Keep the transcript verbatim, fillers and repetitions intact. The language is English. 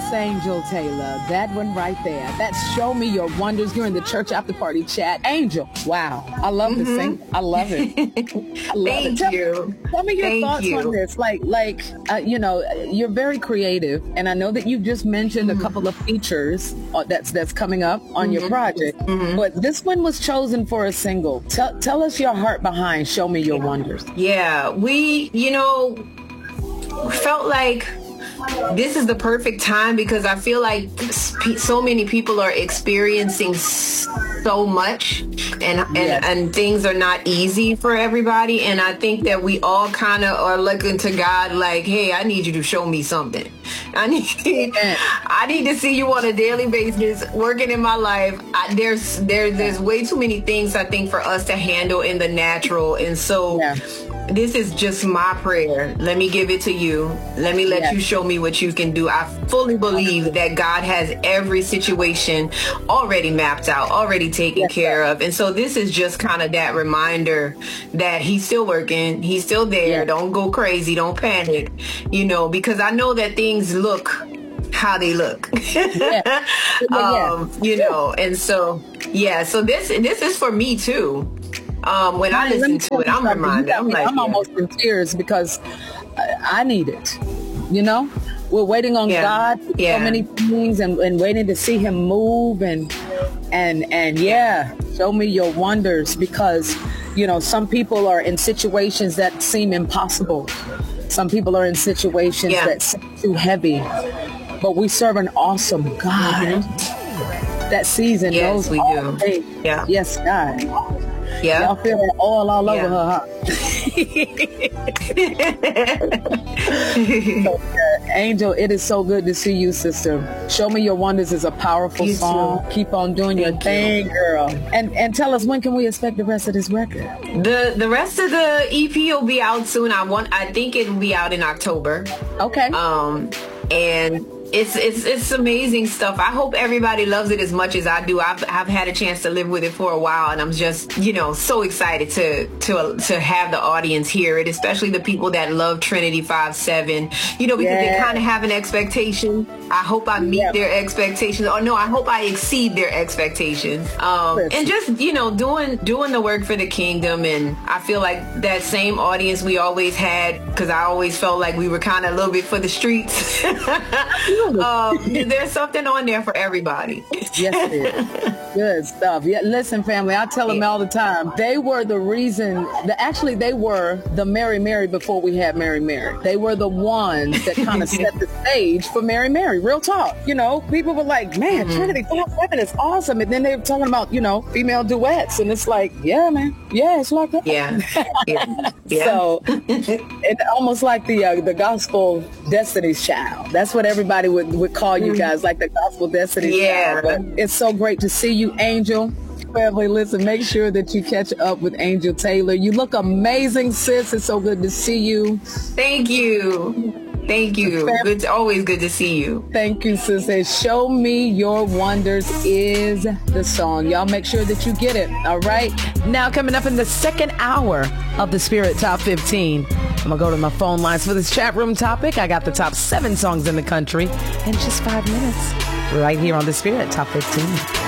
Angel Taylor. That one right there. That's Show Me Your Wonders. You're in the church after party chat. Angel, wow. I love mm-hmm. this thing. I love it. I love Thank it. Tell, you. Tell me your Thank thoughts you. on this. Like, like uh, you know, you're very creative, and I know that you've just mentioned mm-hmm. a couple of features uh, that's that's coming up on mm-hmm. your project. Mm-hmm. But this one was chosen for a single. Tell tell us your heart behind Show Me Your Wonders. Yeah, we, you know, felt like this is the perfect time because I feel like so many people are experiencing so much and and, yes. and things are not easy for everybody. And I think that we all kind of are looking to God like, hey, I need you to show me something. I need I need to see you on a daily basis working in my life. I, there's there, there's way too many things I think for us to handle in the natural. And so yeah. this is just my prayer. Let me give it to you. Let me let yes. you show me what you can do. I fully believe that God has every situation already mapped out, already taken yes, care sir. of. And so this is just kind of that reminder that he's still working. He's still there. Yes. Don't go crazy. Don't panic, you know, because I know that things look how they look, yeah. um, you know, and so, yeah, so this, this is for me too. Um, when I listen to it, I'm reminded. I'm like, I'm yeah. almost in tears because I need it. You know, we're waiting on yeah. God for yeah. so many things, and, and waiting to see Him move, and and and yeah, show me your wonders, because you know some people are in situations that seem impossible. Some people are in situations yeah. that seem too heavy, but we serve an awesome God mm-hmm. that sees and yes, knows we all do. things. Yeah. Yes, God. Yeah. Y'all feel that oil all yeah. over her, huh? So, uh, Angel, it is so good to see you, sister. Show Me Your Wonders is a powerful you song. Too. Keep on doing Thank your thing, you. girl. And and tell us, when can we expect the rest of this record? The the rest of the E P will be out soon. I want. I think it will be out in October. Okay. Um, and. It's it's it's amazing stuff. I hope everybody loves it as much as I do. I've I've had a chance to live with it for a while, and I'm just you know so excited to to to have the audience hear it, especially the people that love Trinity five seven. You know, because yeah. they kind of have an expectation. I hope I meet yep. their expectations. Or no, I hope I exceed their expectations. Um, and just you know doing doing the work for the kingdom. And I feel like that same audience we always had, because I always felt like we were kind of a little bit for the streets. um, there's something on there for everybody. Yes, it is. Good stuff. Yeah, listen, family, I tell them all the time, they were the reason that actually they were the Mary Mary before we had Mary Mary. They were the ones that kind of set the stage for Mary Mary. Real talk. You know, people were like, man, mm-hmm. Trinity five seven is awesome. And then they were talking about, you know, female duets. And it's like, yeah, man. Yeah, it's like that. Yeah. yeah. yeah. So it's almost like the uh, the gospel Destiny's Child. That's what everybody would, would call you guys, like the gospel Destiny's yeah. Child. But it's so great to see you, Angel. Family, listen, make sure that you catch up with Angel Taylor. You look amazing, sis. It's so good to see you. Thank you. Thank you. It's always good to see you. Thank you, sis. Show Me Your Wonders is the song. Y'all make sure that you get it. All right. Now, coming up in the second hour of the Spirit Top fifteen, I'm going to go to my phone lines for this chat room topic. I got the top seven songs in the country in just five minutes right here on the Spirit Top fifteen.